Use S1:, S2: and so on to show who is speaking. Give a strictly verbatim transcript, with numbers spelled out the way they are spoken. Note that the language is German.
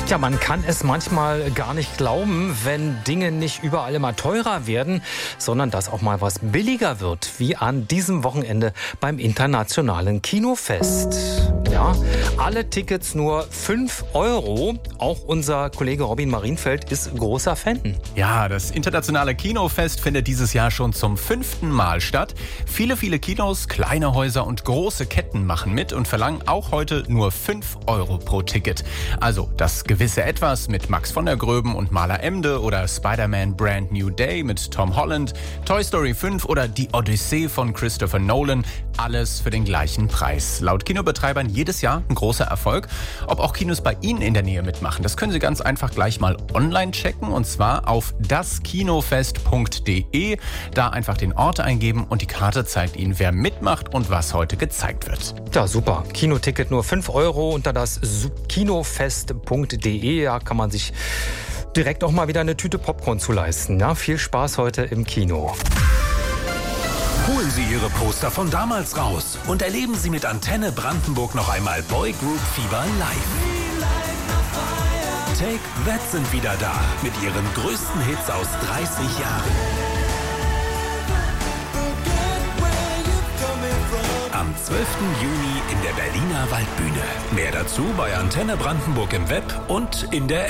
S1: Ja, man kann es manchmal gar nicht glauben, wenn Dinge nicht überall immer teurer werden, sondern dass auch mal was billiger wird, wie an diesem Wochenende beim Internationalen Kinofest. Ja, alle Tickets nur fünf Euro. Auch unser Kollege Robin Marienfeld ist großer Fan.
S2: Ja, das Internationale Kinofest findet dieses Jahr schon zum fünften Mal statt. Viele, viele Kinos, kleine Häuser und große Ketten machen mit und verlangen auch heute nur fünf Euro pro Ticket. Also das gewisse Etwas mit Max von der Gröben und Maler Emde oder Spider-Man Brand New Day mit Tom Holland, Toy Story fünf oder Die Odyssee von Christopher Nolan. Alles für den gleichen Preis. Laut Kinobetreibern jedes Jahr ein großer Erfolg. Ob auch Kinos bei Ihnen in der Nähe mitmachen, das können Sie ganz einfach gleich mal online checken, und zwar auf das kinofest punkt de. Da einfach den Ort eingeben und die Karte zeigt Ihnen, wer mitmacht und was heute gezeigt wird.
S1: Ja, super. Kinoticket nur fünf Euro unter das kinofest punkt de. Ja, kann man sich direkt auch mal wieder eine Tüte Popcorn zu leisten. Ja, viel Spaß heute im Kino.
S3: Holen Sie Ihre Poster von damals raus und erleben Sie mit Antenne Brandenburg noch einmal Boy Group Fieber live. Take That sind wieder da mit ihren größten Hits aus dreißig Jahren. Am zwölften Juni in der Berliner Waldbühne. Mehr dazu bei Antenne Brandenburg im Web und in der